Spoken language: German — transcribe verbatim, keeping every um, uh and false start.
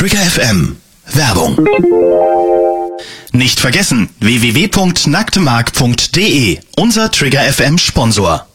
Trigger F M. Werbung. Nicht vergessen, w w w punkt nacktemark punkt d e, unser Trigger F M Sponsor.